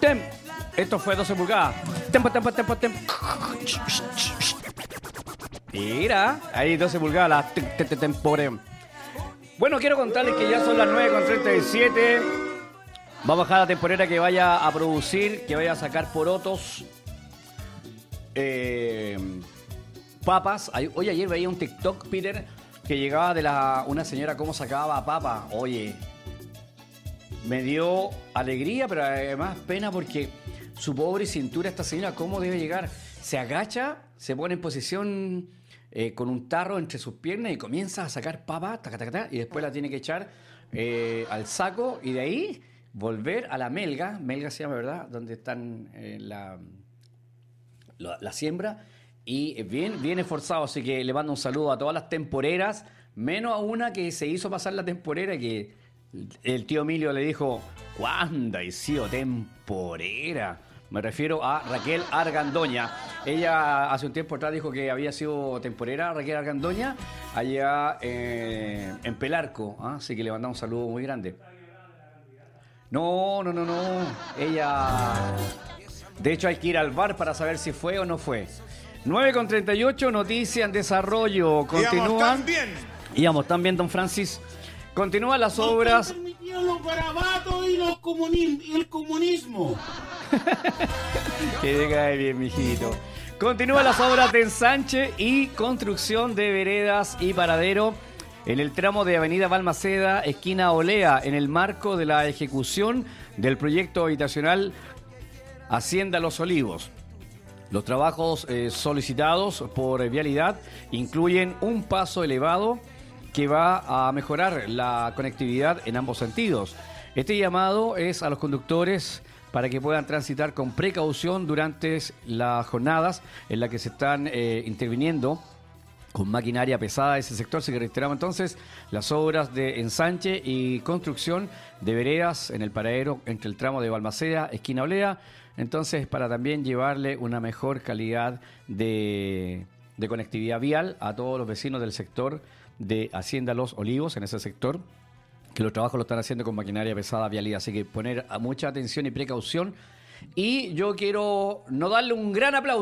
tem. Esto fue 12 pulgadas. Tempo, tempo, tempo, tempo. Mira, ahí 12 pulgadas, la tempore. Bueno, quiero contarles que ya son las 9:37. Va a bajar la temporera que vaya a producir, que vaya a sacar porotos, papas. Oye, ayer veía un TikTok, Peter, que llegaba de una señora cómo sacaba papa. Oye, me dio alegría, pero además pena porque su pobre cintura, esta señora, ¿cómo debe llegar? Se agacha, se pone en posición con un tarro entre sus piernas y comienza a sacar papa, taca, taca, taca, y después la tiene que echar al saco y de ahí volver a la melga se llama, ¿verdad? Donde están la siembra. Y bien esforzado, así que le mando un saludo a todas las temporeras, menos a una que se hizo pasar la temporera y que el tío Emilio le dijo, ¿cuándo ha sido temporera? Me refiero a Raquel Argandoña. Ella hace un tiempo atrás dijo que había sido temporera, Raquel Argandoña, allá en Pelarco, ¿ah? Así que le mandamos un saludo muy grande. No. Ella... De hecho, hay que ir al bar para saber si fue o no fue. 9:38, noticia en desarrollo. Continúan. Íbamos tan bien, don Francis. Continúan las obras. Los garabatos y el comunismo. Que llega bien, mijito. Continúan las obras de ensanche y construcción de veredas y paradero en el tramo de Avenida Balmaceda, esquina Olea, en el marco de la ejecución del proyecto habitacional Hacienda Los Olivos. Los trabajos solicitados por Vialidad incluyen un paso elevado que va a mejorar la conectividad en ambos sentidos. Este llamado es a los conductores para que puedan transitar con precaución durante las jornadas en las que se están interviniendo con maquinaria pesada de ese sector. Se reiteramos entonces las obras de ensanche y construcción de veredas en el paradero entre el tramo de Balmaceda, esquina Olea, entonces para también llevarle una mejor calidad de conectividad vial a todos los vecinos del sector de Hacienda Los Olivos, en ese sector, que los trabajos lo están haciendo con maquinaria pesada Vialidad, así que poner mucha atención y precaución. Y yo quiero no darle un gran aplauso